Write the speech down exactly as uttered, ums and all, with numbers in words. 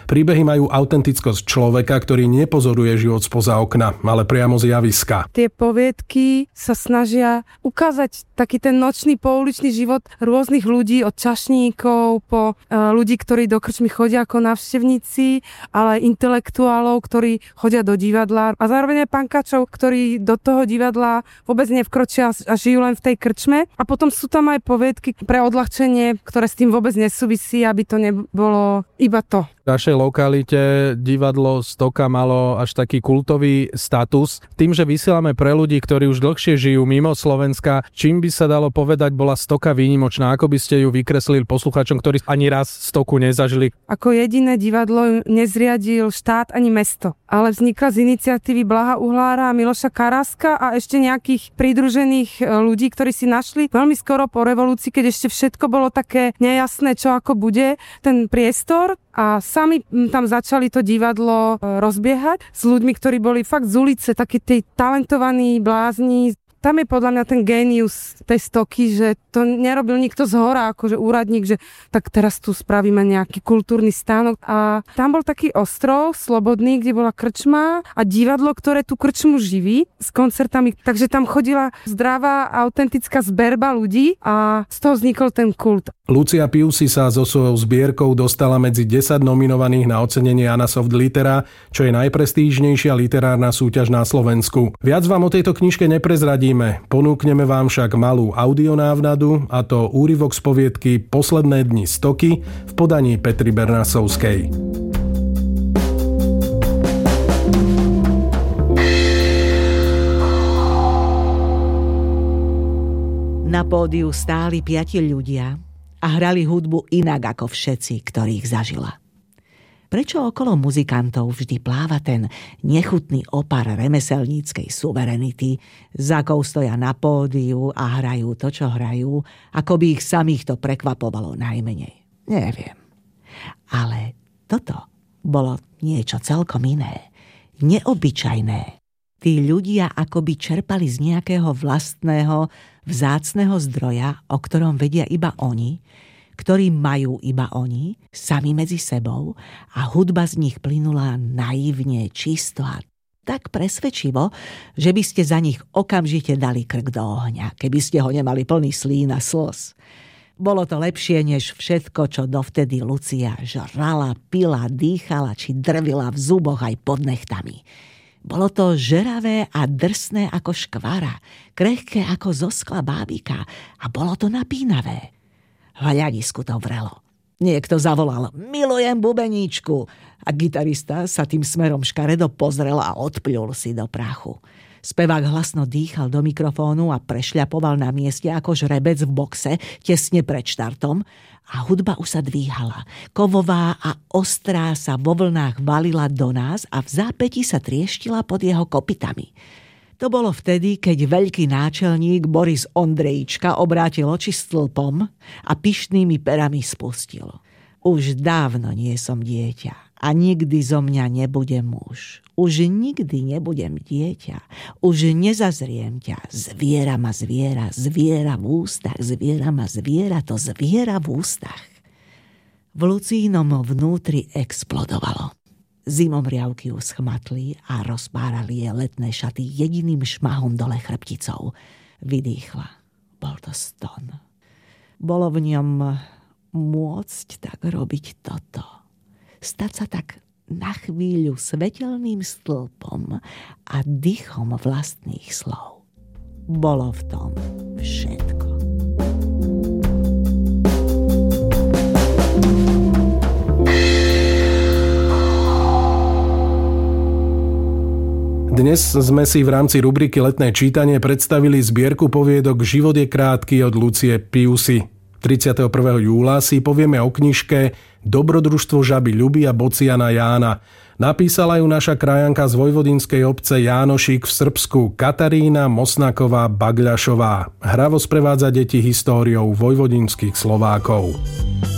Príbehy majú autentickosť človeka, ktorý nepozoruje život spoza okna, ale priamo z javiska. Tie poviedky sa snažia ukázať taký ten nočný pouličný život rôznych ľudí, od čašníkov po uh, ľudí, ktorí do krčmy chodia ako návštevníci, ale aj intelektuálov, ktorí chodia do divadla a zároveň aj pankačov, ktorí do toho divadla vôbec nevkročia a žijú len v tej krčme. A potom sú tam aj poviedky pre odľahčenie, ktoré s tým vôbec nesúvisí, aby to nebolo iba to. V našej lokalite divadlo Stoka malo až taký kultový status. Tým, že vysielame pre ľudí, ktorí už dlhšie žijú mimo Slovenska, čím by sa dalo povedať, bola Stoka výnimočná? Ako by ste ju vykreslili poslucháčom, ktorí ani raz Stoku nezažili? Ako jediné divadlo nezriadil štát ani mesto, ale vznikla z iniciatívy Blaha Uhlára a Miloša Karáska a ešte nejakých pridružených ľudí, ktorí si našli veľmi skoro po revolúcii, keď ešte všetko bolo také nejasné, čo ako bude, ten priestor. A sami tam začali to divadlo rozbiehať s ľuďmi, ktorí boli fakt z ulice, takí tí talentovaní blázni. Tam je podľa mňa ten génius tej Stoky, že to nerobil nikto z hora, akože úradník, že tak teraz tu spravíme nejaký kultúrny stánok. A tam bol taký ostrov slobodný, kde bola krčma a divadlo, ktoré tú krčmu živí s koncertami. Takže tam chodila zdravá, autentická zberba ľudí a z toho vznikol ten kult. Lucia Piusi sa so svojou zbierkou dostala medzi desať nominovaných na ocenenie Anna Soft Litera, čo je najprestížnejšia literárna súťaž na Slovensku. Viac vám o tejto knižke neprezradíme, ponúkneme vám však malú audionávnadu, a to úryvok z poviedky Posledné dni Stoky v podaní Petry Bernasovskej. Na pódiu stáli piati ľudia a hrali hudbu inak ako všetci, ktorých zažila. Prečo okolo muzikantov vždy pláva ten nechutný opar remeselníckej suverenity, za akou stoja na pódiu a hrajú to, čo hrajú, ako by ich samých to prekvapovalo najmenej? Neviem. Ale toto bolo niečo celkom iné, neobyčajné. Tí ľudia akoby čerpali z nejakého vlastného, vzácneho zdroja, o ktorom vedia iba oni, ktorý majú iba oni, sami medzi sebou, a hudba z nich plynula naivne, čisto a tak presvedčivo, že by ste za nich okamžite dali krk do ohňa, keby ste ho nemali plný slín a slz. Bolo to lepšie než všetko, čo dovtedy Lucia žrala, pila, dýchala či drvila v zuboch aj pod nechtami. Bolo to žeravé a drsné ako škvara, krehké ako zo skla bábika a bolo to napínavé. V hľadisku to vrelo. Niekto zavolal: "Milujem bubeníčku", a gitarista sa tým smerom škaredo pozrel a odpľul si do prachu. Spevák hlasno dýchal do mikrofónu a prešľapoval na mieste ako žrebec v boxe tesne pred štartom a hudba už sa dvíhala. Kovová a ostrá sa vo vlnách valila do nás a v zápäti sa trieštila pod jeho kopytami. To bolo vtedy, keď veľký náčelník Boris Ondrejčka obrátil oči stĺpom a pyšnými perami spustil: "Už dávno nie som dieťa a nikdy zo mňa nebude muž. Už nikdy nebudem dieťa. Už nezazriem ťa. Zviera ma zviera, zviera v ústach, zviera ma zviera, to zviera v ústach." V Lucínom vnútri explodovalo. Zimomriavky ju schmatli a rozpárali jej letné šaty jediným šmahom dole chrbticou. Vydýchla. Bol to ston. Bolo v ňom môcť tak robiť toto. Stať sa tak na chvíľu svetelným stĺpom a dychom vlastných slov. Bolo v tom všetko. Dnes sme si v rámci rubriky Letné čítanie predstavili zbierku poviedok Život je krátky od Lucie Piusi. tridsiateho prvého júla si povieme o knižke Dobrodružstvo žaby Ľuby a Bociana Jána. Napísala ju naša krajanka z vojvodinskej obce Jánošík v Srbsku Katarína Mosnaková Bagľašová. Hravo sprevádza deti históriou vojvodinských Slovákov.